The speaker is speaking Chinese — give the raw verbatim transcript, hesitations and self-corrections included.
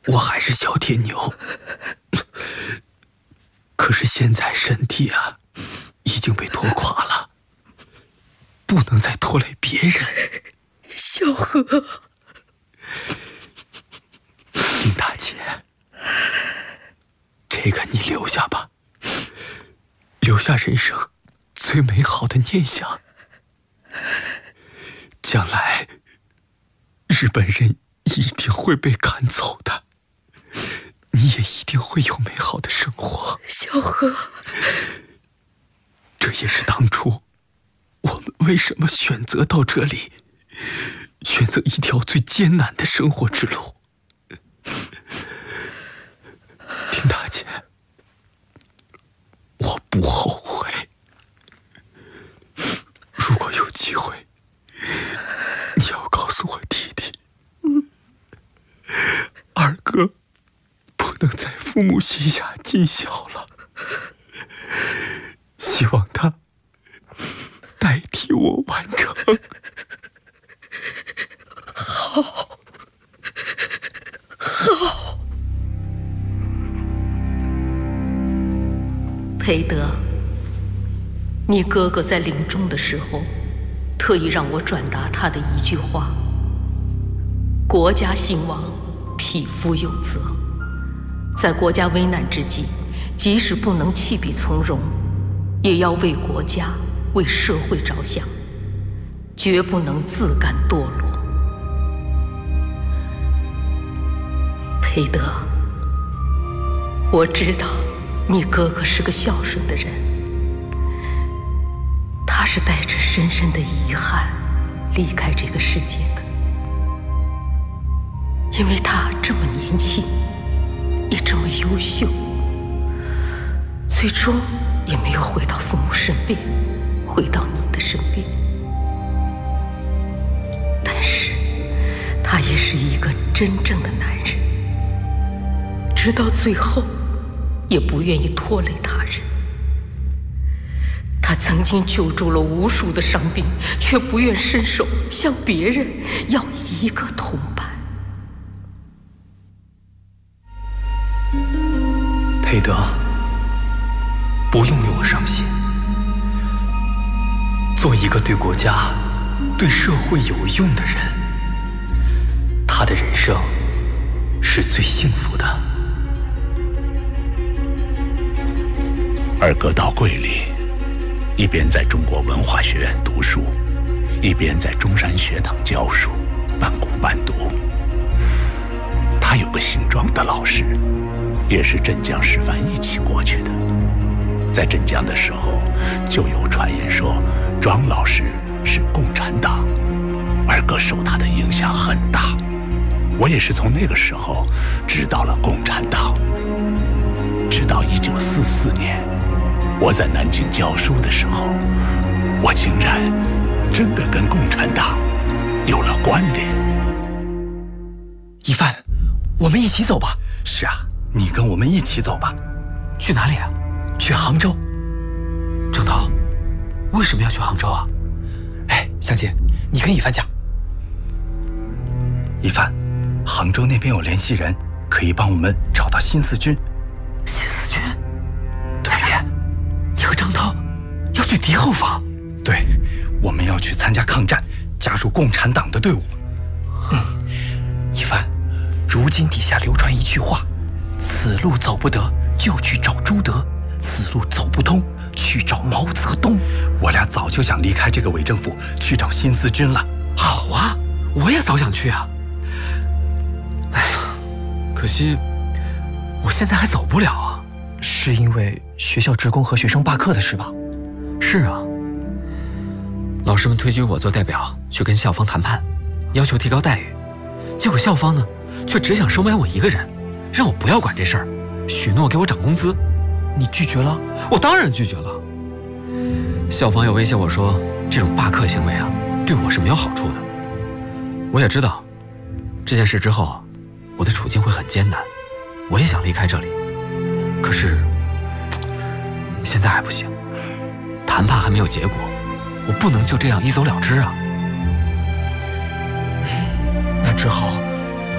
我还是小铁牛，可是现在身体啊已经被拖垮了，不能再拖累别人。 小何， 林大姐，这个你留下吧，留下人生最美好的念想。将来日本人一定会被赶走的，你也一定会有美好的生活。 小何， 这也是当初我们为什么选择到这里，选择一条最艰难的生活之路。丁大姐，我不后悔。如果有机会，你要告诉我弟弟，二哥不能在父母膝下尽孝了，希望他代替我完成。 好，好。裴德，你哥哥在临终的时候，特意让我转达他的一句话：国家兴亡，匹夫有责。在国家危难之际，即使不能弃笔从戎，也要为国家、为社会着想，绝不能自甘堕落。裴德，我知道你哥哥是个孝顺的人，他是带着深深的遗憾离开这个世界的，因为他这么年轻，也这么优秀，最终也没有回到父母身边，回到你的身边。但是他也是一个真正的男人，直到最后也不愿意拖累他人。他曾经救助了无数的伤兵，却不愿伸手向别人要一个铜板。 裴德，不用为我伤心。做一个对国家、对社会有用的人，他的人生是最幸福的。 二哥到桂林，一边在中国文化学院读书，一边在中山学堂教书，半工半读。他有个姓庄的老师，也是镇江师范一起过去的。在镇江的时候，就有传言说庄老师是共产党，二哥受他的影响很大。我也是从那个时候知道了共产党。直到一九四四年，我在南京教书的时候，我竟然真的跟共产党有了关联。 一帆，我们一起走吧。是啊，你跟我们一起走吧。去哪里啊？去杭州。郑涛，为什么要去杭州啊？哎，香姐，你跟一帆讲。一帆，杭州那边有联系人，可以帮我们找到新四军。新四军？香姐，你和张涛要去敌后方？对，我们要去参加抗战，加入共产党的队伍。嗯，一帆，如今底下流传一句话：此路走不得，就去找朱德；此路走不通，去找毛泽东。我俩早就想离开这个伪政府，去找新四军了。好啊，我也早想去啊。哎呀，可惜我现在还走不了啊。是因为学校职工和学生罢课的事吧？是啊，老师们推举我做代表去跟校方谈判，要求提高待遇。结果校方呢，却只想收买我一个人，让我不要管这事儿，许诺给我涨工资。你拒绝了？我当然拒绝了。校方又威胁我说，这种罢课行为啊，对我是没有好处的。我也知道这件事之后，我的处境会很艰难，我也想离开这里，可是现在还不行，谈判还没有结果，我不能就这样一走了之啊。那只好